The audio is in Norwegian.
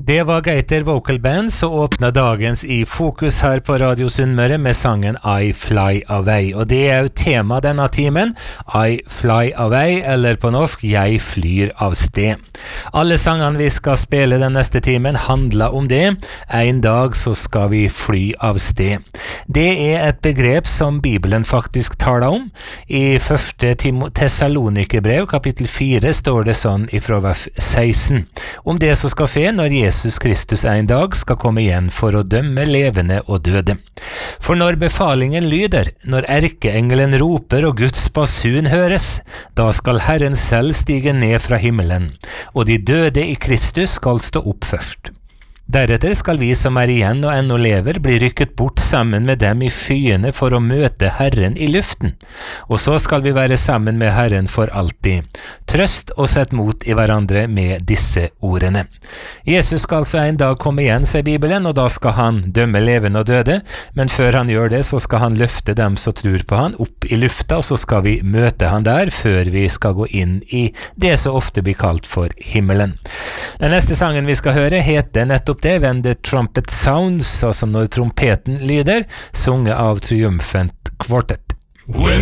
Det var Geiter Vocal Band som åpnet dagens I Fokus her på Radio Sunnmøre med sangen I Fly Away. Og det jo tema denne timen, I Fly Away, eller på norsk, Jeg flyr av sted. Alle sangene vi skal spille den neste timen handler om det. En dag så skal vi fly av sted. Det et begrep som Bibelen faktisk taler om. I 1. Thessalonikerbrev, kapittel 4, står det sånn ifra vers 16. Om det som skal skje når Jesus Kristus en dag skal komme igjen for å dømme levende og døde. For når befalingen lyder, når erkeengelen roper og Guds basun høres, da skal Herren selv stige ned fra himmelen, og de døde I Kristus skal stå opp først. Deretter skal vi som igjen og ennå lever bli rykket bort sammen med dem I skyene for å møte Herren I luften, og så skal vi være sammen med Herren for alltid. Trøst og sett mot I hverandre med disse ordene. Jesus skal så en dag komme igjen, sier Bibelen, og da skal han dømme levende og døde, men før han gjør det så skal han løfte dem som tror på han opp I lufta, og så skal vi møte han der før vi skal gå inn I det som ofte blir kalt for himmelen. Den neste sangen vi skal høre heter nettopp det, When the Trumpet Sounds, altså når trompeten lyder, sunget av Triumphant Quartet. When